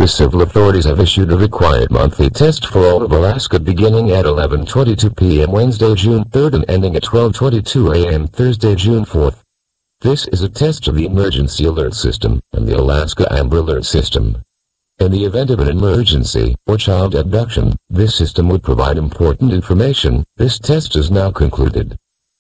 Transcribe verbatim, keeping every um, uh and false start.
the civil authorities have issued a required monthly test for all of Alaska beginning at eleven twenty-two p m Wednesday, June third and ending at twelve twenty-two a m Thursday, June fourth. This is a test of the Emergency Alert System and the Alaska Amber Alert System. In the event of an emergency or child abduction, this system would provide important information. This test is now concluded.